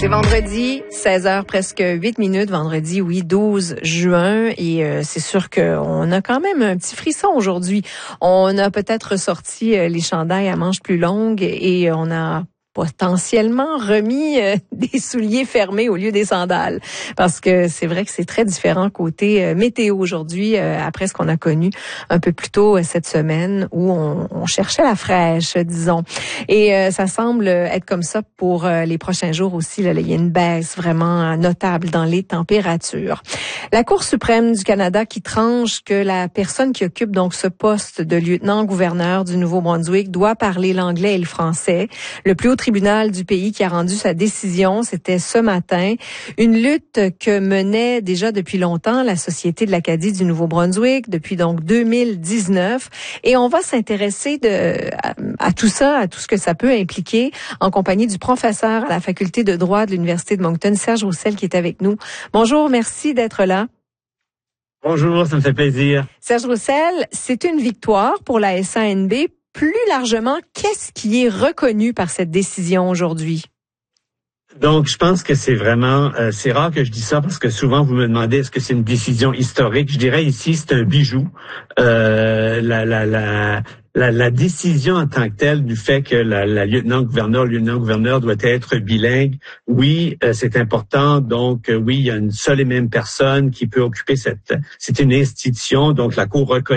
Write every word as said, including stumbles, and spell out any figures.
vendredi, seize heures, presque huit minutes, vendredi, oui, douze juin, et euh, c'est sûr qu'on a quand même un petit frisson aujourd'hui. On a peut-être sorti euh, les chandails à manches plus longues et on a potentiellement remis euh, des souliers fermés au lieu des sandales. Parce que c'est vrai que c'est très différent côté euh, météo aujourd'hui, euh, après ce qu'on a connu un peu plus tôt euh, cette semaine, où on, on cherchait la fraîche, disons. Et euh, ça semble être comme ça pour euh, les prochains jours aussi. Là, il y a une baisse vraiment notable dans les températures. La Cour suprême du Canada qui tranche que la personne qui occupe donc ce poste de lieutenant-gouverneur du Nouveau-Brunswick doit parler l'anglais et le français. Le plus haut tribunal du pays qui a rendu sa décision, c'était ce matin. Une lutte que menait déjà depuis longtemps la Société de l'Acadie du Nouveau-Brunswick, depuis donc deux mille dix-neuf. Et on va s'intéresser de, à, à tout ça, à tout ce que ça peut impliquer, en compagnie du professeur à la Faculté de droit de l'Université de Moncton, Serge Roussel, qui est avec nous. Bonjour, merci d'être là. Bonjour, ça me fait plaisir. Serge Roussel, c'est une victoire pour la S A N B. Plus largement, qu'est-ce qui est reconnu par cette décision aujourd'hui? Donc, je pense que c'est vraiment, euh, c'est rare que je dise ça parce que souvent vous me demandez est-ce que c'est une décision historique. Je dirais ici c'est un bijou. Euh, la, la, la, la, la décision en tant que telle du fait que la, la lieutenant-gouverneur, le lieutenant-gouverneur doit être bilingue, oui, euh, c'est important. Donc, euh, oui, il y a une seule et même personne qui peut occuper cette. C'est une institution, donc la Cour reconnaît